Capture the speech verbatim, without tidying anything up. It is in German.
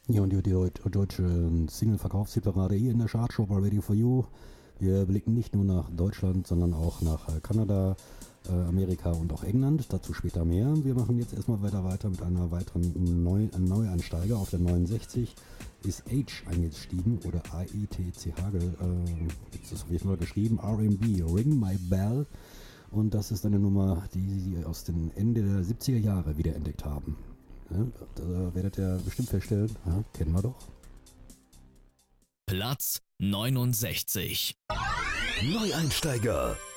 Ja, und die, die deut- deutsche Single-Verkaufshitparade hier in der Chartshow bei Radio for You. Wir blicken nicht nur nach Deutschland, sondern auch nach äh, Kanada, äh, Amerika und auch England. Dazu später mehr. Wir machen jetzt erstmal weiter weiter mit einer weiteren Neu äh, Neueinsteiger. Auf der neunundsechzig ist H eingestiegen oder A E T C Hagel. Äh, jetzt ist auf jeden Fall geschrieben R and B, Ring My Bell. Und das ist eine Nummer, die sie aus den Ende der siebziger Jahre wiederentdeckt haben. Ja, da werdet ihr bestimmt feststellen, ja, kennen wir doch. Platz neunundsechzig. Neueinsteiger.